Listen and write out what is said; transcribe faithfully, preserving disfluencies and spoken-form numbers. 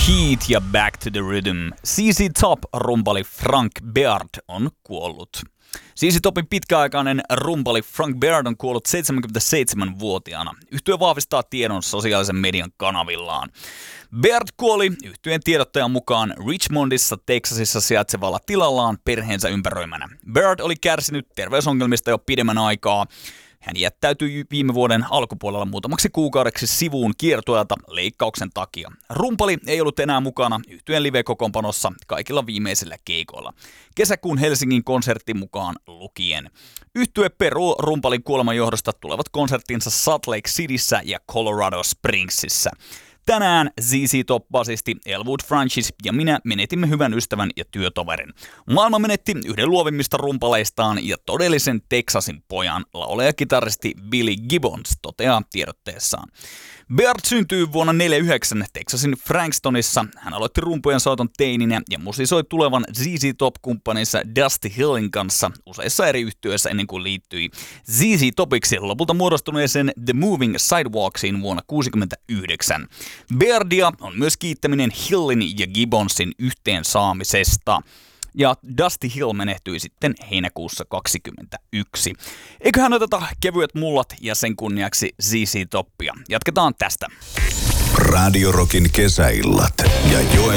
Heat ja Back to the Rhythm. Z Z Top rumpali Frank Beard on kuollut. Z Z Topin pitkäaikainen rumpali Frank Beard on kuollut seitsemänkymmentäseitsemänvuotiaana. Yhtye vahvistaa tiedon sosiaalisen median kanavillaan. Beard kuoli yhtyeen tiedottajan mukaan Richmondissa, Texasissa sijaitsevalla tilallaan perheensä ympäröimänä. Beard oli kärsinyt terveysongelmista jo pidemmän aikaa. Hän jättäytyi viime vuoden alkupuolella muutamaksi kuukaudeksi sivuun kiertueelta leikkauksen takia. Rumpali ei ollut enää mukana yhtyeen live-kokoonpanossa kaikilla viimeisillä keikoilla. Kesäkuun Helsingin konsertin mukaan lukien. Yhtye peruu rumpalin kuoleman johdosta tulevat konserttinsa Salt Lake Cityssä ja Colorado Springsissa. Tänään Z Z Top-basisti Elwood Francis ja minä menetimme hyvän ystävän ja työtoverin. Maailma menetti yhden luovimmista rumpaleistaan ja todellisen Texasin pojan, laulaja-kitaristi Billy Gibbons toteaa tiedotteessaan. Beard syntyi vuonna neljäkymmentäyhdeksän Texasin Frankstonissa. Hän aloitti rumpujen soiton teininä ja musisoi tulevan Z Z Top-kumppaninsa Dusty Hillin kanssa useissa eri yhtyeissä ennen kuin liittyi Z Z Topiksi lopulta muodostuneeseen The Moving Sidewalksiin vuonna tuhatyhdeksänsataakahdeksankymmentäyhdeksän. Beardia on myös kiittäminen Hillin ja Gibbonsin yhteen saamisesta. Ja Dusty Hill menehtyi sitten heinäkuussa kaksikymmentäyksi. Eiköhän oteta kevyet mullat ja sen kunniaksi Z Z Toppia. Jatketaan tästä. Radio Rockin kesäillat ja Joel